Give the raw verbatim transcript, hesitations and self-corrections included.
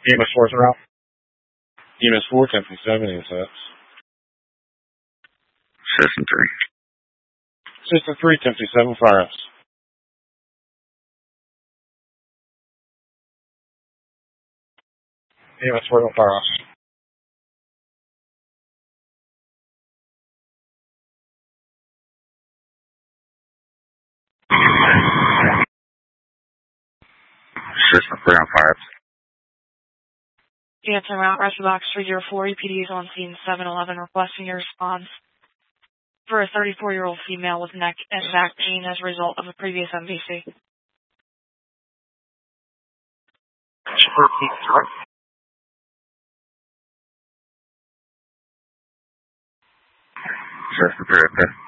E M S four is around. E M S four, ten fifty-seven, intercepts. System three. System three, ten fifty-seven, fire ups. E M S four, no fire ups. System three on fire ups. Jansen route, rescue box three zero four, E P D is on scene seven eleven, requesting your response for a thirty-four-year-old female with neck and back pain as a result of a previous M V C. System three, okay.